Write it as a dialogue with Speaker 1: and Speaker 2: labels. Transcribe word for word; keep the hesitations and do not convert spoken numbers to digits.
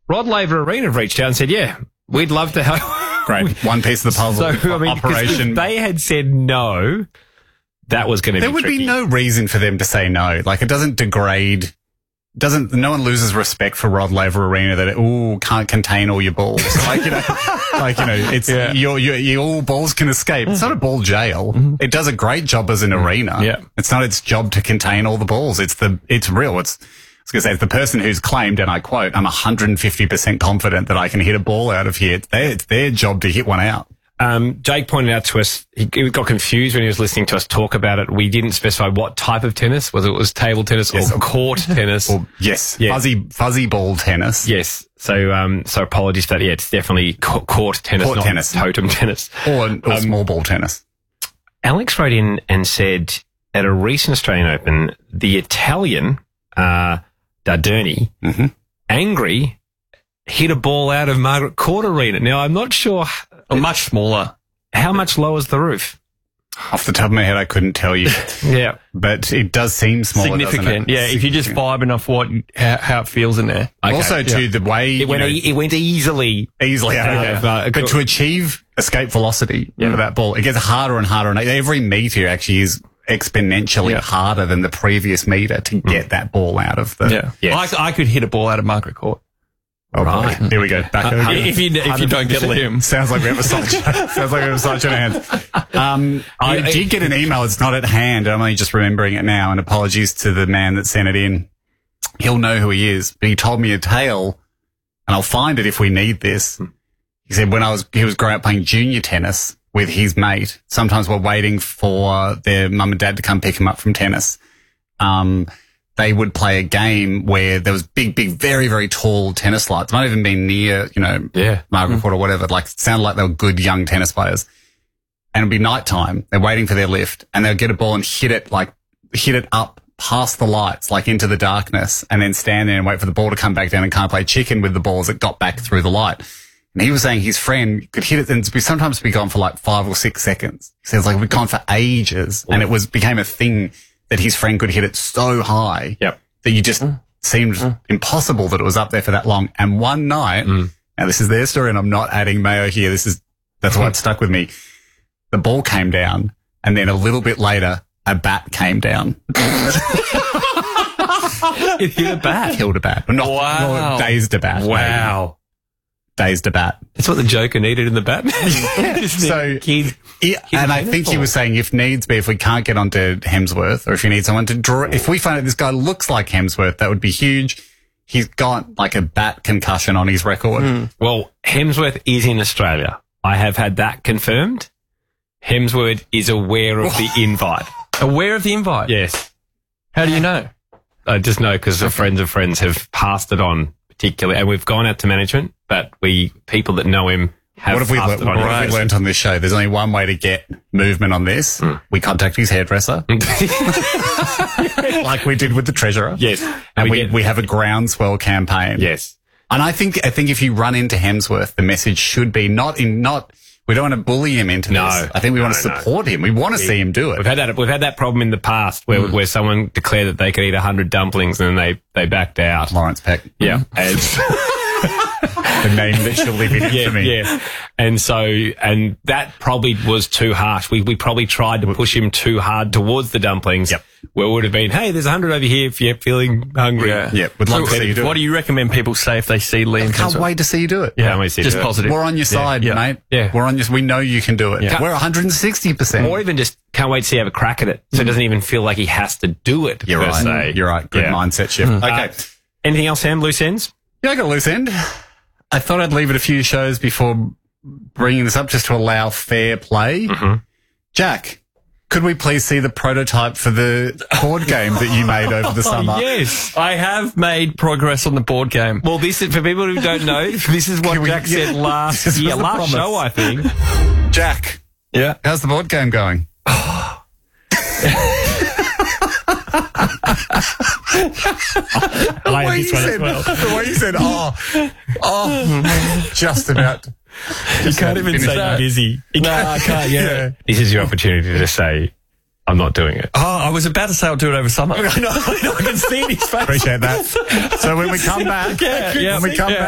Speaker 1: Rod Laver Arena have reached out and said, yeah, we'd love to help.
Speaker 2: Great. One piece of the puzzle.
Speaker 1: So, I mean,
Speaker 2: operation.
Speaker 1: if they had said no, that was going to be
Speaker 2: There would
Speaker 1: tricky.
Speaker 2: be no reason for them to say no. Like, it doesn't degrade, doesn't, no one loses respect for Rod Laver Arena that it, ooh, can't contain all your balls. Like, you know, like, you know, it's,
Speaker 1: Yeah.
Speaker 2: your, your, your all balls can escape. It's not a ball jail. It does a great job as an arena.
Speaker 1: Yeah.
Speaker 2: It's not its job to contain all the balls. It's the, it's real. It's, I was going to say, it's the person who's claimed, and I quote, I'm one hundred fifty percent confident that I can hit a ball out of here. It's their, it's their job to hit one out.
Speaker 1: Um, Jake pointed out to us, he, he got confused when he was listening to us talk about it. We didn't specify what type of tennis, whether it was table tennis
Speaker 2: Yes.
Speaker 1: or court tennis.
Speaker 2: Or, yes,
Speaker 1: Yeah.
Speaker 2: fuzzy, fuzzy ball tennis.
Speaker 1: Yes. So, um, so apologies for that. Yeah, it's definitely co- court tennis,
Speaker 2: Court
Speaker 1: not
Speaker 2: tennis.
Speaker 1: totem tennis.
Speaker 2: Or, or
Speaker 1: Um,
Speaker 2: small ball tennis.
Speaker 1: Alex wrote in and said at a recent Australian Open, the Italian, uh, Dardani,
Speaker 2: Mhm.
Speaker 1: angry, hit a ball out of Margaret Court Arena. Now, I'm not sure
Speaker 3: Or much smaller.
Speaker 1: how much lower is the roof.
Speaker 2: Off the top of my head, I couldn't tell you,
Speaker 1: Yeah.
Speaker 2: but it does seem smaller.
Speaker 3: Significant.
Speaker 2: doesn't it?
Speaker 3: Yeah, if you just vibe enough what how, how it feels in there.
Speaker 1: Okay.
Speaker 2: Also, too,
Speaker 3: Yeah.
Speaker 2: the way
Speaker 1: It went,
Speaker 2: you know,
Speaker 1: e- it went easily.
Speaker 2: easily out
Speaker 1: Okay.
Speaker 2: of there.
Speaker 1: But-
Speaker 2: But to achieve escape velocity
Speaker 1: Yeah.
Speaker 2: for that ball, it gets harder and harder, and every meter actually is exponentially
Speaker 3: Yeah.
Speaker 2: harder than the previous meter to get that ball out of the.
Speaker 3: Yeah.
Speaker 1: Yes.
Speaker 3: I, I could hit a ball out of Margaret Court.
Speaker 2: Oh, boy.
Speaker 1: Right.
Speaker 2: Here we go. Back
Speaker 1: Uh,
Speaker 2: over.
Speaker 3: If you if you don't get Liam.
Speaker 2: Sounds like we have a side chat. Sounds like we have a side chat in hand. Um, I,
Speaker 1: I-
Speaker 2: did get an email. It's not at hand. I'm only just remembering it now. And apologies to the man that sent it in. He'll know who he is. But he told me a tale, and I'll find it if we need this. He said when I was he was growing up playing junior tennis with his mate. Sometimes we're waiting for their mum and dad to come pick him up from tennis. Um, they would play a game where there was big, big, very, very tall tennis lights. Might even be near, you know,
Speaker 1: Yeah.
Speaker 2: Margaret Court or whatever. Like, it sounded like they were good young tennis players. And it'd be nighttime. They're waiting for their lift, and they'll get a ball and hit it, like, hit it up past the lights, like into the darkness, and then stand there and wait for the ball to come back down and kind of play chicken with the balls that got back through the light. And he was saying his friend could hit it and be sometimes be gone for like five or six seconds. He says like it would gone for ages, and it was became a thing that his friend could hit it so high
Speaker 1: Yep.
Speaker 2: that you just seemed impossible that it was up there for that long. And one night, now this is their story, and I'm not adding mayo here. This is that's why it stuck with me. The ball came down, and then a little bit later, a bat came down.
Speaker 1: It hit a bat.
Speaker 2: Killed a bat. Not,
Speaker 3: Wow.
Speaker 2: not dazed a bat.
Speaker 1: Wow.
Speaker 2: Dazed a bat.
Speaker 1: That's what the Joker needed in the Batman.
Speaker 2: So,
Speaker 1: Kid.
Speaker 2: yeah, and I think he was saying if needs be, if we can't get onto Hemsworth, or if you need someone to draw, if we find out this guy looks like Hemsworth, that would be huge. He's got like a bat concussion on his record.
Speaker 1: Well, Hemsworth is in Australia. I have had that confirmed. Hemsworth is aware of the invite.
Speaker 3: Aware of the invite?
Speaker 1: Yes.
Speaker 3: How do you know?
Speaker 1: I just know because the friends of friends have passed it on particularly, and we've gone out to management, but we, people that know him have
Speaker 2: What have we,
Speaker 1: passed
Speaker 2: le-
Speaker 1: it on.
Speaker 2: what have we learned on this show? There's only one way to get movement on this. We contact his hairdresser, like we did with the treasurer.
Speaker 1: Yes.
Speaker 2: And
Speaker 1: we
Speaker 2: we,
Speaker 1: get-
Speaker 2: we have a groundswell campaign.
Speaker 1: Yes.
Speaker 2: And I think, I think if you run into Hemsworth, the message should be not in, not, we don't want to bully him into
Speaker 1: No.
Speaker 2: this. I think we want to
Speaker 1: No, no.
Speaker 2: support him. We want to see him do it.
Speaker 1: We've had that. We've had that problem in the past where where someone declared that they could eat a hundred dumplings and then they they backed out.
Speaker 2: Lawrence Peck.
Speaker 1: Yeah, and,
Speaker 2: The name that shall live in
Speaker 1: yeah,
Speaker 2: infamy.
Speaker 1: yeah. And so and that probably was too harsh. We we probably tried to push him too hard towards the dumplings.
Speaker 2: Yep.
Speaker 1: Where it would have been, hey, there's a hundred over here if you're feeling hungry.
Speaker 3: Yeah.
Speaker 2: Yeah, would love to see you do
Speaker 3: What
Speaker 2: it.
Speaker 3: do you recommend people say if they see Liam
Speaker 2: Can't
Speaker 3: Hemsworth?
Speaker 2: wait to see you do it.
Speaker 3: Yeah,
Speaker 1: Can't wait to see you
Speaker 3: just
Speaker 1: do it.
Speaker 3: positive.
Speaker 2: We're on your side,
Speaker 3: Yeah.
Speaker 2: mate.
Speaker 1: Yeah.
Speaker 2: We're on your, we know you can do it.
Speaker 1: Yeah.
Speaker 2: We're one hundred sixty percent.
Speaker 1: Or even just can't wait to see you have a crack at it. So it doesn't even feel like he has to do it.
Speaker 2: You're
Speaker 1: per
Speaker 2: right.
Speaker 1: se.
Speaker 2: You're right. Good
Speaker 1: Yeah.
Speaker 2: mindset shift. Okay.
Speaker 1: Uh, anything else, Sam? Loose ends?
Speaker 2: Yeah, I got a loose end. I thought I'd leave it a few shows before bringing this up just to allow fair play. Jack, could we please see the prototype for the board game that you made over the summer?
Speaker 3: Oh, yes, I have made progress on the board game.
Speaker 1: Well, this is, for people who don't know, this is what
Speaker 2: Can we-
Speaker 1: Jack said
Speaker 2: yeah.
Speaker 1: last
Speaker 2: This was
Speaker 1: year,
Speaker 2: the
Speaker 1: last
Speaker 2: promise.
Speaker 1: show, I think.
Speaker 2: Jack,
Speaker 3: Yeah.
Speaker 2: how's the board game going?
Speaker 1: I like
Speaker 2: way
Speaker 1: this
Speaker 2: you
Speaker 1: one as
Speaker 2: said,
Speaker 1: well.
Speaker 2: the way you said, oh, oh, just about.
Speaker 1: You can't even say
Speaker 3: that.
Speaker 1: you're busy.
Speaker 3: No, I can't. Yeah.
Speaker 2: Yeah.
Speaker 1: This is your opportunity to say, I'm not doing it.
Speaker 3: Oh, I was about to say I'll do it over summer.
Speaker 1: I know, I know, I can see it in his face.
Speaker 2: Appreciate that. So when we come back,
Speaker 3: Yeah, yeah,
Speaker 2: when we come
Speaker 3: yeah.
Speaker 2: back,